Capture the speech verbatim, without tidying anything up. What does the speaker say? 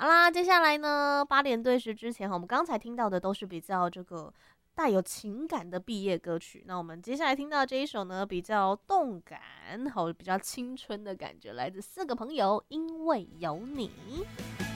好啦，接下来呢，八点对时之前，我们刚才听到的都是比较这个带有情感的毕业歌曲。那我们接下来听到这一首呢，比较动感，好，比较青春的感觉，来自四个朋友，因为有你。